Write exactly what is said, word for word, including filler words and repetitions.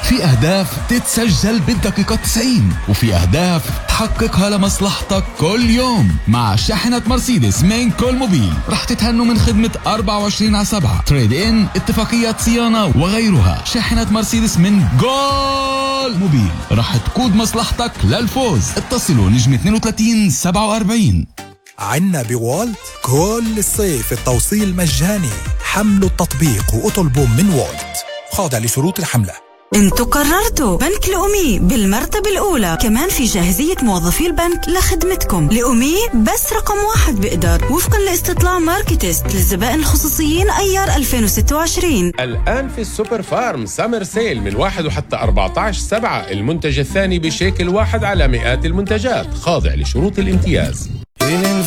في أهداف تتسجل بالدقيقة تسعين، وفي أهداف تحققها لمصلحتك كل يوم. مع شاحنة مرسيدس من كل موبيل رح تتهنوا من خدمة أربعة وعشرين على سبعة، تريد إن، اتفاقيات صيانة وغيرها. شاحنة مرسيدس من جول موبيل رح تقود مصلحتك للفوز. اتصلوا نجم اثنين وثلاثين سبعة وأربعين. عنا بوالت كل الصيف التوصيل مجاني. حملوا التطبيق واطلبوا من والت، خاضع لشروط الحملة. انتوا قررتوا بنك لأمي بالمرتبة الأولى، كمان في جاهزية موظفي البنك لخدمتكم. لأمي بس رقم واحد بقدر وفقا لاستطلاع ماركتست للزبائن الخصوصيين أيار ألفين وستة وعشرين. الآن في السوبر فارم سامر سيل من واحد وحتى أربعة عشر سبعة، المنتج الثاني بشيكل واحد على مئات المنتجات، خاضع لشروط الامتياز.